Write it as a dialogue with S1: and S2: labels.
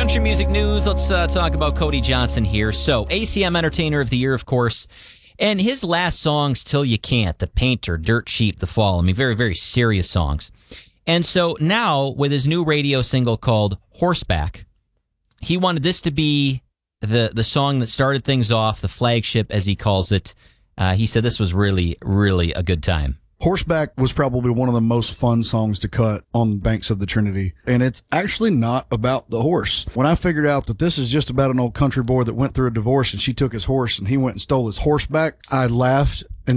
S1: Country music news. Let's talk about Cody Johnson here. So, ACM Entertainer of the Year, of course. And his last songs, Till You Can't, The Painter, Dirt Cheap, The Fall. I mean, very, very serious songs. And so now, with his new radio single called Horseback, he wanted this to be the song that started things off, the flagship, as he calls it. He said this was really, really a good time.
S2: Horseback was probably one of the most fun songs to cut on Banks of the Trinity. And it's actually not about the horse. When I figured out that this is just about an old country boy that went through a divorce and she took his horse and he went and stole his horseback, I laughed and